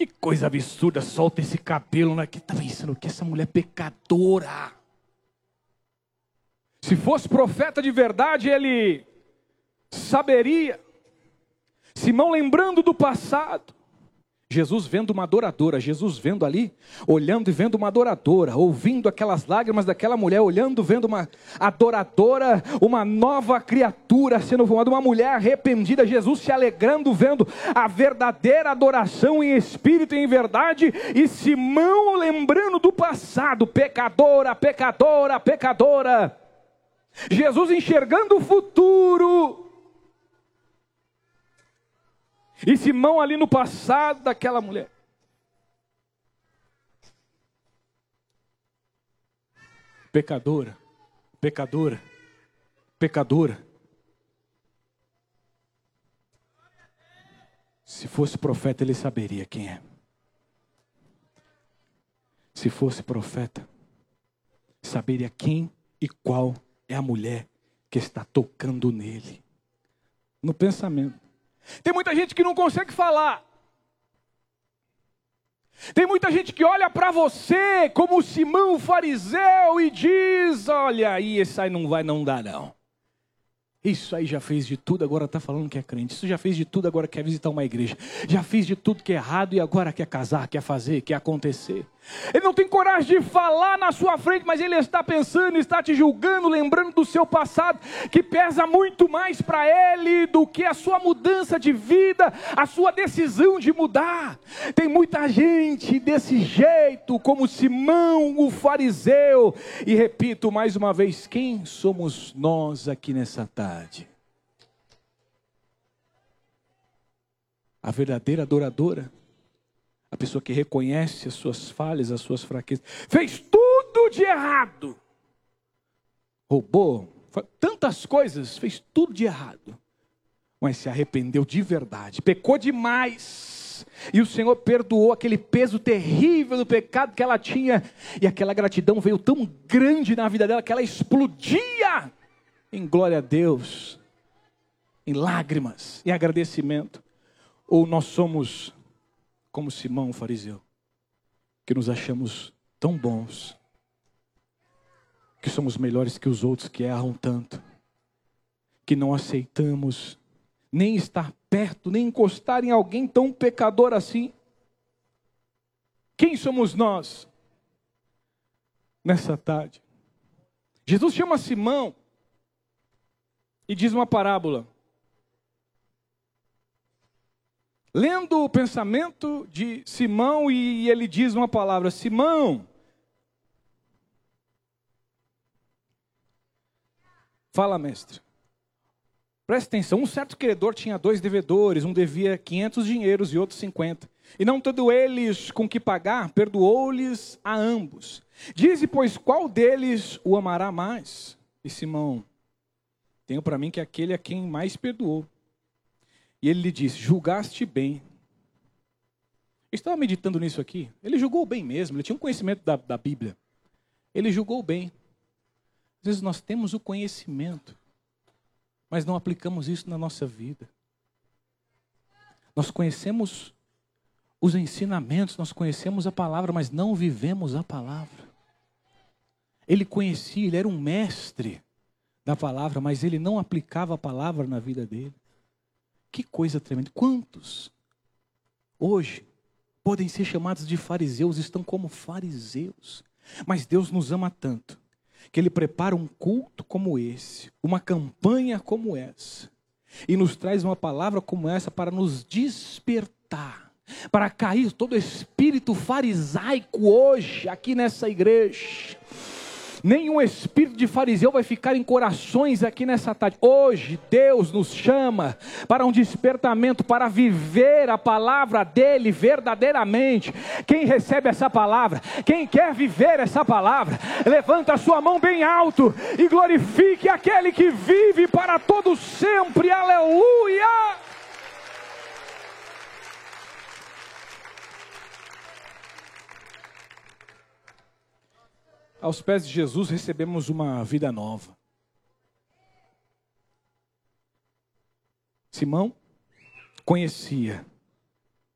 Que coisa absurda, solta esse cabelo, né? Que tá pensando que essa mulher é pecadora. Se fosse profeta de verdade, ele saberia. Simão lembrando do passado. Jesus vendo uma adoradora, Jesus vendo ali, olhando e vendo uma adoradora, ouvindo aquelas lágrimas daquela mulher, olhando, vendo uma adoradora, uma nova criatura sendo formada, uma mulher arrependida, Jesus se alegrando, vendo a verdadeira adoração em espírito e em verdade, e Simão lembrando do passado, pecadora, pecadora, pecadora, Jesus enxergando o futuro, e Simão ali no passado daquela mulher. Pecadora, pecadora, pecadora. Se fosse profeta, ele saberia quem é. Se fosse profeta, saberia quem e qual é a mulher que está tocando nele. No pensamento. Tem muita gente que não consegue falar. Tem muita gente que olha para você como Simão o fariseu e diz: olha aí, esse aí não vai, não dá não. Isso aí já fez de tudo, agora está falando que é crente. Isso já fez de tudo, agora quer visitar uma igreja. Já fez de tudo que é errado e agora quer casar, quer fazer, quer acontecer. Ele não tem coragem de falar na sua frente, mas ele está pensando, está te julgando, lembrando do seu passado, que pesa muito mais para ele do que a sua mudança de vida, a sua decisão de mudar. Tem muita gente desse jeito, como Simão o fariseu. E repito mais uma vez, quem somos nós aqui nessa tarde? A verdadeira adoradora, a pessoa que reconhece as suas falhas, as suas fraquezas, fez tudo de errado, roubou, tantas coisas, fez tudo de errado, mas se arrependeu de verdade, pecou demais, e o Senhor perdoou aquele peso terrível do pecado que ela tinha, e aquela gratidão veio tão grande na vida dela, que ela explodia em glória a Deus, em lágrimas, em agradecimento. Ou nós somos como Simão o fariseu, que nos achamos tão bons, que somos melhores que os outros que erram tanto, que não aceitamos nem estar perto, nem encostar em alguém tão pecador assim. Quem somos nós nessa tarde? Jesus chama Simão e diz uma parábola. Lendo o pensamento de Simão, e ele diz uma palavra: Simão, fala, mestre. Presta atenção, um certo credor tinha 2 devedores, um devia 500 dinheiros e outro 50. E não tendo eles com que pagar, perdoou-lhes a ambos. Dize, pois, qual deles o amará mais? E Simão, tenho para mim que aquele a quem mais perdoou. E ele lhe disse, julgaste bem. Eu estava meditando nisso aqui. Ele julgou bem mesmo, ele tinha um conhecimento da Bíblia. Ele julgou bem. Às vezes nós temos o conhecimento, mas não aplicamos isso na nossa vida. Nós conhecemos os ensinamentos, nós conhecemos a palavra, mas não vivemos a palavra. Ele conhecia, ele era um mestre da palavra, mas ele não aplicava a palavra na vida dele. Que coisa tremenda. Quantos hoje podem ser chamados de fariseus, estão como fariseus. Mas Deus nos ama tanto, que Ele prepara um culto como esse, uma campanha como essa, e nos traz uma palavra como essa para nos despertar, para cair todo espírito farisaico hoje, aqui nessa igreja. Nenhum espírito de fariseu vai ficar em corações aqui nessa tarde. Hoje Deus nos chama para um despertamento, para viver a palavra dele verdadeiramente. Quem recebe essa palavra, quem quer viver essa palavra, levanta a sua mão bem alto e glorifique aquele que vive para todo sempre. Aleluia! Aos pés de Jesus recebemos uma vida nova. Simão conhecia